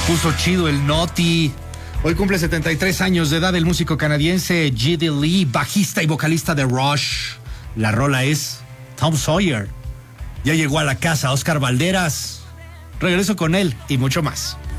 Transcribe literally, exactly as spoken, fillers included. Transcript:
puso chido el Noti. Hoy cumple setenta y tres años de edad el músico canadiense G D. Lee, bajista y vocalista de Rush. La rola es Tom Sawyer. Ya llegó a la casa Oscar Valderas. Regreso con él y mucho más.